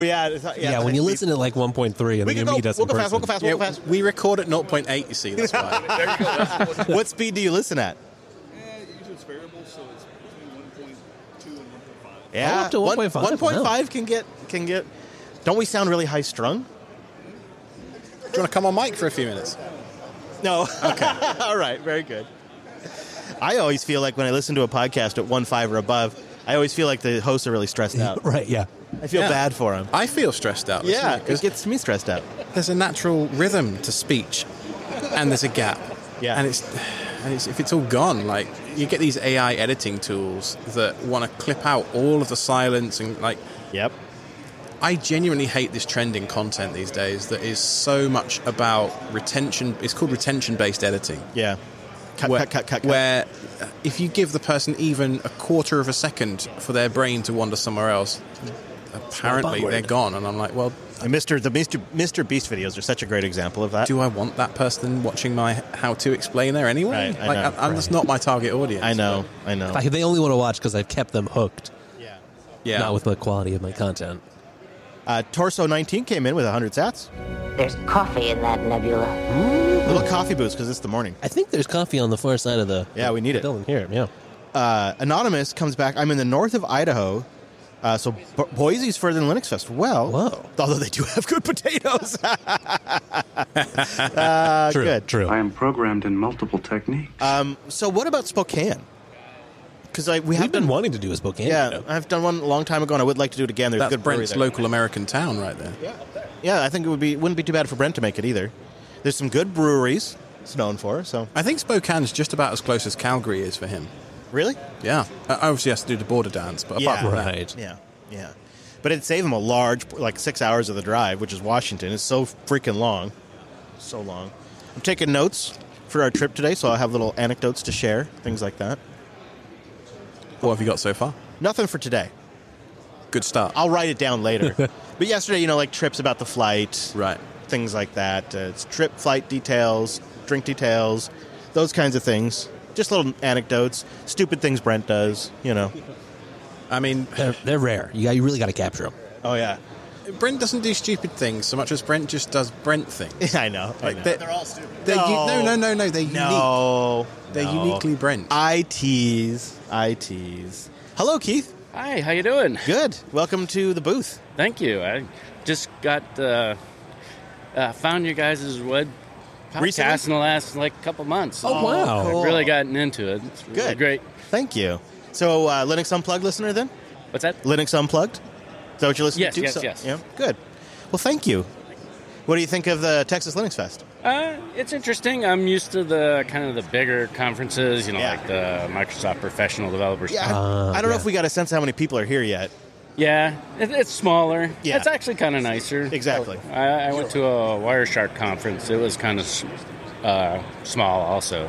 Yeah, when you listen at like 1.3 and then you meet us in person. We'll go fast. We record at 0.8, you see, that's why. There you go. What speed do you listen at? Usually it's variable, so it's between 1.2 and 1.5. Yeah, up to 1.5. 1.5 can get. Don't we sound really high strung? Do you want to come on mic for a few minutes? No. Okay. All right. Very good. I always feel like when I listen to a podcast at 1.5 or above, I always feel like the hosts are really stressed out. Right, yeah. I feel bad for them. I feel stressed out. Yeah, because it gets me stressed out. there's a natural rhythm to speech, and there's a gap. Yeah. And it's if it's all gone, like you get these AI editing tools that want to clip out all of the silence and like. Yep. I genuinely hate this trend in content these days that is so much about retention. It's called retention-based editing. Yeah. Cut. Where if you give the person even a quarter of a second for their brain to wander somewhere else, apparently they're gone. And I'm like, well... And Mr. Beast videos are such a great example of that. Do I want that person watching my how-to explain there anyway? Right, I know. I'm just not my target audience. I know. Like, they only want to watch because I've kept them hooked. Yeah. Not with the quality of my content. Torso 19 came in with 100 sats. There's coffee in that nebula. Little coffee boost because it's the morning. I think there's coffee on the far side of the we need it. building here. Yeah. Anonymous comes back. I'm in the north of Idaho, so Boise's further than Linux Fest. Well, whoa. Although they do have good potatoes. True. I am programmed in multiple techniques. So what about Spokane? Because we've been wanting to do a Spokane. Yeah, I've done one a long time ago, and I would like to do it again. There's That's a good brewery Brent's there. local American town right there. Yeah, I think wouldn't be too bad for Brent to make it either. There's some good breweries it's known for. So I think Spokane's just about as close as Calgary is for him. Really? Yeah. Obviously, he has to do the border dance, but apart from that, Yeah. But it'd save him a large, like 6 hours of the drive, which is Washington. It's so freaking long. So long. I'm taking notes for our trip today, so I'll have little anecdotes to share, things like that. What have you got so far? Nothing for today. Good start. I'll write it down later. But yesterday, like trips about the flight. Right. Things like that. It's trip, flight details, drink details, those kinds of things. Just little anecdotes. Stupid things Brent does, I mean... They're rare. You really got to capture them. Oh, yeah. Brent doesn't do stupid things so much as Brent just does Brent things. I know. They're all stupid. No. They're unique. No. They're uniquely Brent. I tease. Hello, Keith. Hi, how you doing? Good. Welcome to the booth. Thank you. I just got found your guys' web podcast Recently? in the last couple months. Oh, wow. Cool. I've really gotten into it. It's really Good. great. Thank you. So, Linux Unplugged listener then? What's that? Linux Unplugged? Is that what you're listening Yes, to? yes. Yeah. Good. Well, thank you. What do you think of the Texas Linux Fest? It's interesting. I'm used to the kind of the bigger conferences, Yeah. like the Microsoft Professional Developers. Yeah, I don't know if we got a sense of how many people are here yet. Yeah, it's smaller. Yeah. It's actually kind of nicer. Exactly. I went to a Wireshark conference. It was kind of small also.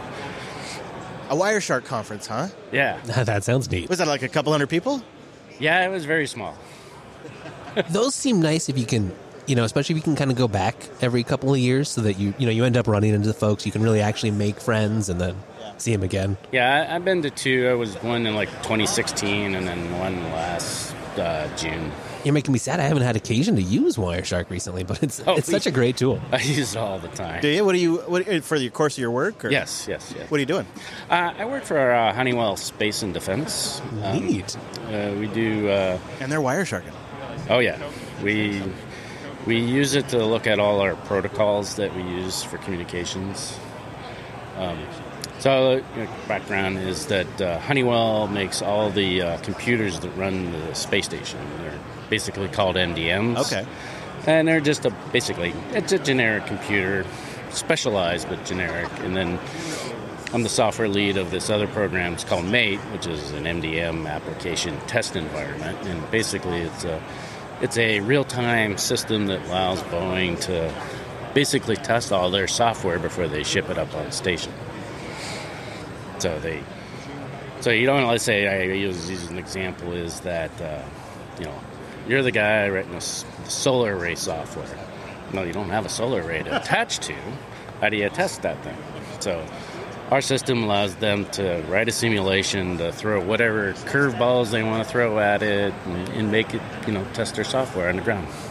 A Wireshark conference, huh? Yeah. That sounds neat. Was that like a couple hundred people? Yeah, it was very small. Those seem nice if you can, especially if you can kind of go back every couple of years so that you end up running into the folks. You can really actually make friends and then see them again. Yeah, I've been to two. I was one in 2016 and then one last June. You're making me sad. I haven't had occasion to use Wireshark recently, but it's such a great tool. I use it all the time. Do you? What for the course of your work? Or? Yes. What are you doing? I work for Honeywell Space and Defense. Neat. We do... And they're Wiresharking. Oh, yeah. We use it to look at all our protocols that we use for communications. So background is that Honeywell makes all the computers that run the space station. They're basically called MDMs. Okay. And they're just it's a generic computer, specialized but generic. And then I'm the software lead of this other program. It's called MATE, which is an MDM application test environment. And basically it's a real-time system that allows Boeing to basically test all their software before they ship it up on station. So let's say I use an example is that, you're the guy writing the solar array software. No, you don't have a solar array to attach to. How do you test that thing? So Our system allows them to write a simulation, to throw whatever curveballs they want to throw at it, and make it, test their software on the ground.